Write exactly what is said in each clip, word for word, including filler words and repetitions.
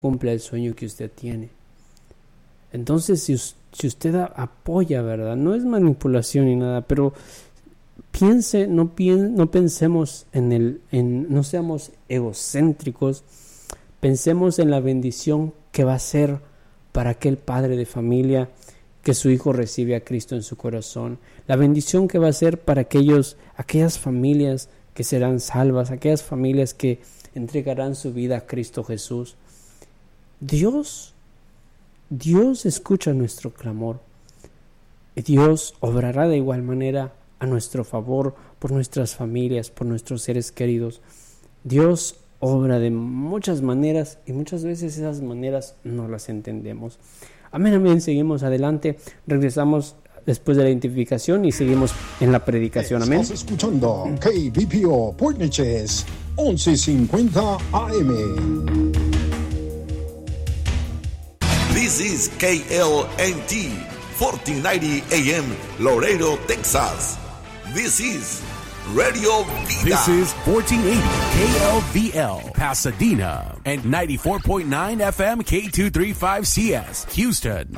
cumpla el sueño que usted tiene. Entonces, si, si usted apoya, ¿verdad? No es manipulación ni nada, pero piense, no, pien, no pensemos en el, en, no seamos egocéntricos, pensemos en la bendición que va a ser para aquel padre de familia que su hijo recibe a Cristo en su corazón, la bendición que va a ser para aquellos, aquellas familias que serán salvas, aquellas familias que entregarán su vida a Cristo Jesús. Dios, Dios escucha nuestro clamor. Dios obrará de igual manera a nuestro favor por nuestras familias, por nuestros seres queridos. Dios obra de muchas maneras y muchas veces esas maneras no las entendemos. Amén, amén. Seguimos adelante. Regresamos después de la identificación y seguimos en la predicación. Amén. Estás escuchando K B P O Port Neches once cincuenta A M. This is K L N T fourteen ninety A M Laredo, Texas. This is Radio Vida. This is fourteen eighty K L V L Pasadena and ninety-four point nine F M K two thirty-five C S Houston.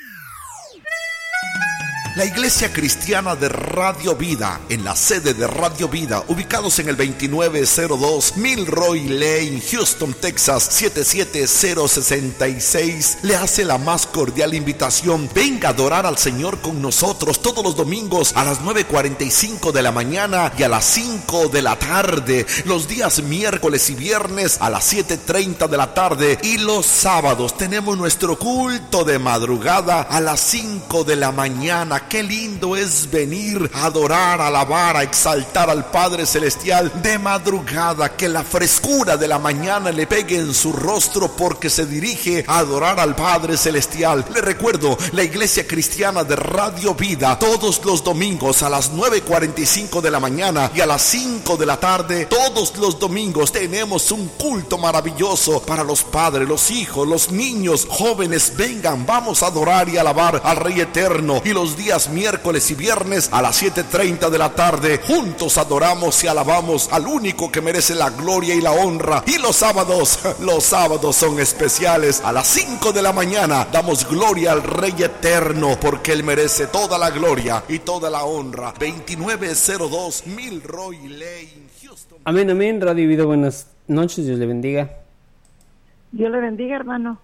La Iglesia Cristiana de Radio Vida, en la sede de Radio Vida, ubicados en el veintinueve cero dos Milroy Lane, Houston, Texas, siete siete cero seis seis, le hace la más cordial invitación. Venga a adorar al Señor con nosotros todos los domingos a las nueve cuarenta y cinco de la mañana y a las cinco de la tarde, los días miércoles y viernes a las siete treinta de la tarde, y los sábados tenemos nuestro culto de madrugada a las cinco de la mañana. Qué lindo es venir a adorar, a alabar, a exaltar al Padre Celestial de madrugada. Que la frescura de la mañana le pegue en su rostro porque se dirige a adorar al Padre Celestial. Le recuerdo, la Iglesia Cristiana de Radio Vida, todos los domingos a las nueve cuarenta y cinco de la mañana y a las cinco de la tarde, todos los domingos tenemos un culto maravilloso para los padres, los hijos, los niños, jóvenes. Vengan, vamos a adorar y alabar al Rey Eterno. Y los días miércoles y viernes a las siete treinta de la tarde, juntos adoramos y alabamos al único que merece la gloria y la honra. Y los sábados, los sábados son especiales. A las cinco de la mañana damos gloria al Rey Eterno, porque Él merece toda la gloria y toda la honra. veintinueve cero dos Milroy Lane, Houston. Amén, amén. Radio Vida, buenas noches. Dios le bendiga. Dios le bendiga, hermano.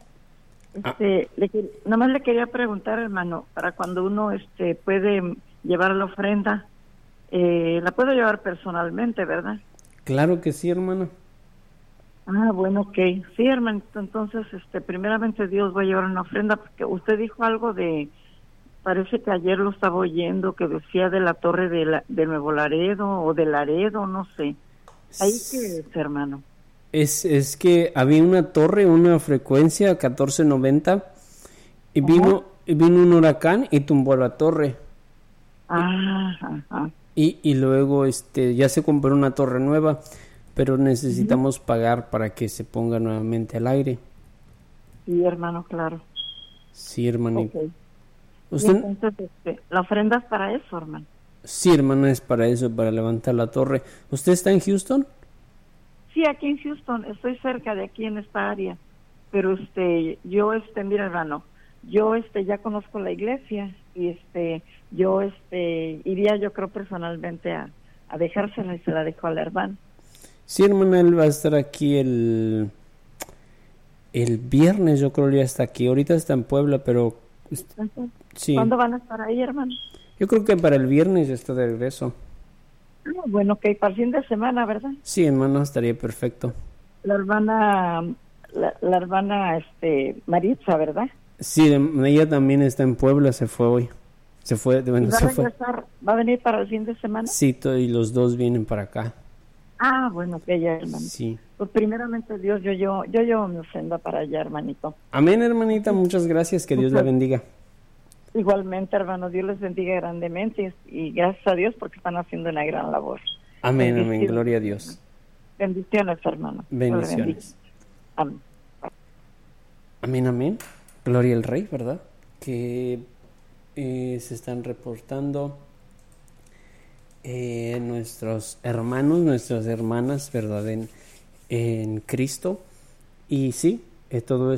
Este, le, nada más le quería preguntar, hermano, para cuando uno este puede llevar la ofrenda, eh, la puedo llevar personalmente, ¿verdad? Claro que sí, hermano. Ah, bueno, ok. Sí, hermano, entonces, este, primeramente Dios va a llevar una ofrenda, porque usted dijo algo de, parece que ayer lo estaba oyendo, que decía de la torre de, la, de Nuevo Laredo, o de Laredo, no sé. ¿Ahí qué es, hermano? Es, es que había una torre, una frecuencia catorce noventa y vino, y vino un huracán y tumbó la torre. Ah, ajá. Y, y luego este ya se compró una torre nueva, pero necesitamos uh-huh. pagar para que se ponga nuevamente al aire. Sí, hermano, claro. Sí, hermanito. Okay. ¿Usted? Entonces, este, la ofrenda es para eso, hermano. Sí, hermano, es para eso, para levantar la torre. ¿Usted está en Houston? Sí, aquí en Houston, estoy cerca de aquí en esta área, pero este, yo este, mira, hermano, yo este ya conozco la iglesia y este, yo este iría, yo creo personalmente a, a dejársela y se la dejo al hermano. Sí, hermano, él va a estar aquí el el viernes, yo creo que ya está aquí. Ahorita está en Puebla, pero sí. ¿Cuándo van a estar ahí, hermano? Yo creo que para el viernes ya está de regreso. Bueno, ok, para el fin de semana, ¿verdad? Sí, hermano, estaría perfecto. La hermana, la, la hermana, este, Maritza, ¿verdad? Sí, ella también está en Puebla, se fue hoy. Se fue, bueno, ¿Va se a regresar, fue. ¿Va a venir para el fin de semana? Sí, to- y los dos vienen para acá. Ah, bueno, ok, ya, hermano. Sí. Pues primeramente, Dios, yo, yo, yo llevo mi ofrenda para allá, hermanito. Amén, hermanita, muchas gracias, que Dios la bendiga. Igualmente, hermano, Dios les bendiga grandemente y, y gracias a Dios porque están haciendo una gran labor. Amén, amén, gloria a Dios. Bendiciones, hermano. Bendiciones. Amén. Amén, amén. Gloria al Rey, ¿verdad? Que eh, se están reportando eh, nuestros hermanos, nuestras hermanas, ¿verdad? En, en Cristo. Y sí, eh, todo